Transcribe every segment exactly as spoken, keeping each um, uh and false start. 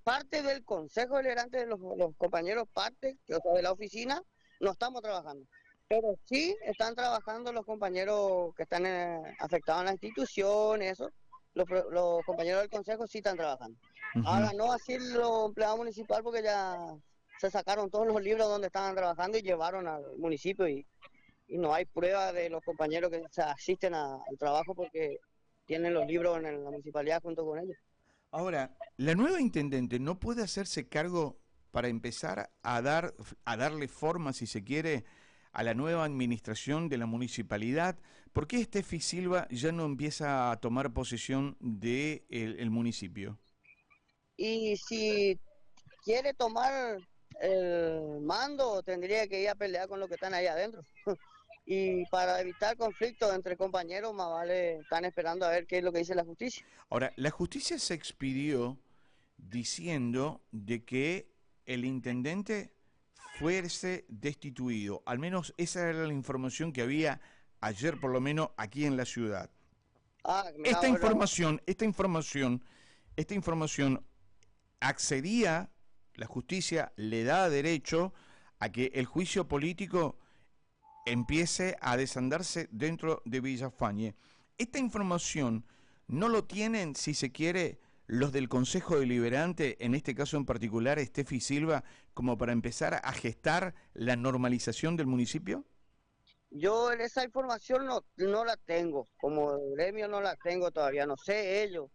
parte del Consejo Deliberante de los, los compañeros, parte, que, o sea, de la oficina, no estamos trabajando. Pero sí están trabajando los compañeros que están eh, afectados en la institución, eso. Los, los compañeros del Consejo sí están trabajando. Ahora Uh-huh. no así los empleados municipales porque ya se sacaron todos los libros donde estaban trabajando y llevaron al municipio y, y no hay prueba de los compañeros que se asisten a, al trabajo porque tienen los libros en la municipalidad junto con ellos. Ahora, la nueva intendente no puede hacerse cargo para empezar a dar a darle forma, si se quiere, a la nueva administración de la municipalidad. ¿Por qué Estefi Silva ya no empieza a tomar posesión del de el municipio? Y si quiere tomar el mando, tendría que ir a pelear con los que están ahí adentro. Y para evitar conflictos entre compañeros, más vale están esperando a ver qué es lo que dice la justicia. Ahora, la justicia se expidió diciendo de que el intendente fuese destituido. Al menos esa era la información que había ayer, por lo menos aquí en la ciudad. Ah, mira, Esta ahora, información, esta información, esta información accedía, la justicia le da derecho a que el juicio político empiece a desandarse dentro de Villafañe. Esta información no lo tienen, si se quiere, los del Consejo Deliberante, en este caso en particular, Estefi Silva, como para empezar a gestar la normalización del municipio. yo esa información no, no la tengo, como gremio no la tengo todavía, no sé ellos,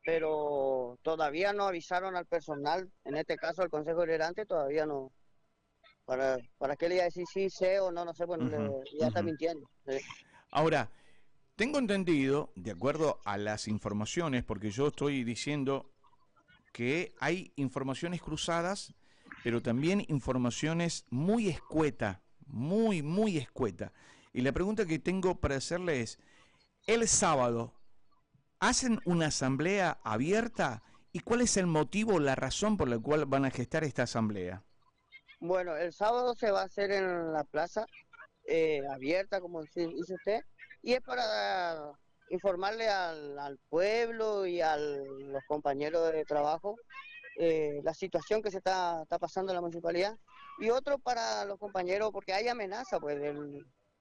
pero todavía no avisaron al personal, en este caso al Consejo Deliberante, todavía no. ¿Para, para qué le iba a decir sí sé o no? No sé, bueno, Uh-huh, le, ya está uh-huh. mintiendo. Sí. Ahora, tengo entendido, de acuerdo a las informaciones, porque yo estoy diciendo que hay informaciones cruzadas, pero también informaciones muy escueta, muy, muy escueta. Y la pregunta que tengo para hacerle es, el sábado, ¿hacen una asamblea abierta? ¿Y cuál es el motivo, la razón por la cual van a gestar esta asamblea? Bueno, el sábado se va a hacer en la plaza eh, abierta, como dice usted, y es para informarle al, al pueblo y a los compañeros de trabajo eh, la situación que se está, está pasando en la municipalidad, y otro para los compañeros, porque hay amenaza pues del,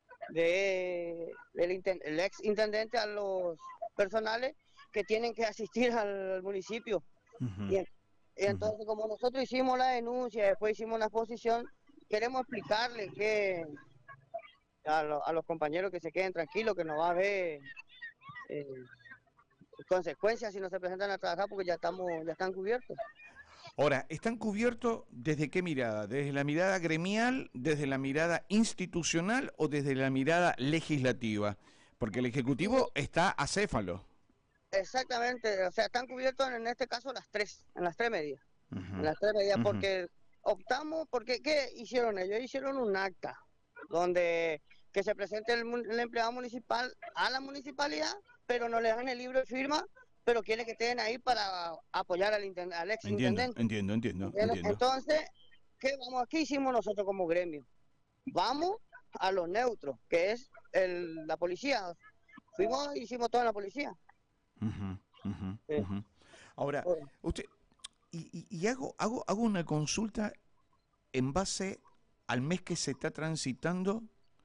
de, del inten, el ex intendente a los personales que tienen que asistir al municipio. Uh-huh. Y, y Uh-huh. entonces, como nosotros hicimos la denuncia, después hicimos una exposición, queremos explicarle que a, lo, a los compañeros que se queden tranquilos, que no va a haber eh, consecuencias si no se presentan a trabajar porque ya estamos, ya están cubiertos. Ahora, ¿están cubiertos desde qué mirada? ¿Desde la mirada gremial, desde la mirada institucional o desde la mirada legislativa? Porque el Ejecutivo está acéfalo. Exactamente, o sea, están cubiertos en este caso las tres, en las tres medidas. En Uh-huh. las tres medidas, Uh-huh. porque optamos, porque ¿qué hicieron ellos? Hicieron un acta donde que se presente el, el empleado municipal a la municipalidad, pero no le dan el libro de firma, pero quiere que estén ahí para apoyar al, al ex Entiendo, intendente. entiendo, entiendo, entiendo. Entonces, ¿qué vamos? ¿Qué hicimos nosotros como gremio? Vamos a los neutros, que es el, la policía. Fuimos y hicimos todo en la policía. Uh-huh, uh-huh, Sí. uh-huh. Ahora, usted, y, y, y hago, hago, hago una consulta en base al mes que se está transitando,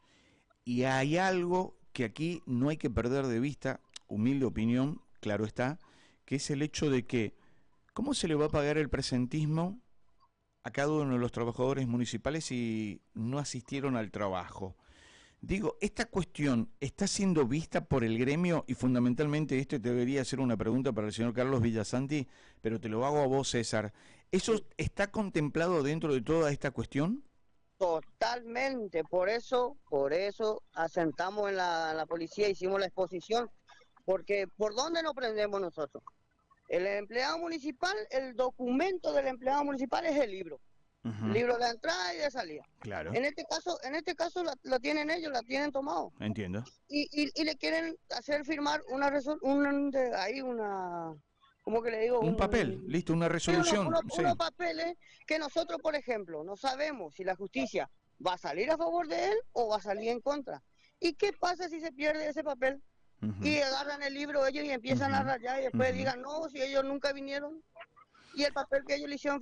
y hay algo que aquí no hay que perder de vista, humilde opinión, claro está, que es el hecho de que, ¿cómo se le va a pagar el presentismo a cada uno de los trabajadores municipales si no asistieron al trabajo? Digo, esta cuestión está siendo vista por el gremio, y fundamentalmente esto debería ser una pregunta para el señor Carlos Villasanti, pero te lo hago a vos, César. ¿Eso está contemplado dentro de toda esta cuestión? Totalmente, por eso, por eso asentamos en la, en la policía, hicimos la exposición, porque ¿por dónde nos prendemos nosotros? El empleado municipal, el documento del empleado municipal es el libro, Uh-huh. libro de entrada y de salida. Claro. En este caso, en este caso la, la tienen ellos, la tienen tomado. Entiendo. Y, y, y le quieren hacer firmar una resolución, un, ahí una, ¿cómo que le digo? Un papel, Un, listo, una sí, uno, resolución, uno, sí. unos papeles que nosotros, por ejemplo, no sabemos si la justicia va a salir a favor de él o va a salir en contra. ¿Y qué pasa si se pierde ese papel? Uh-huh. Y agarran el libro ellos y empiezan Uh-huh. a rayar y después Uh-huh. digan, no, si ellos nunca vinieron. y el papel que ellos le hicieron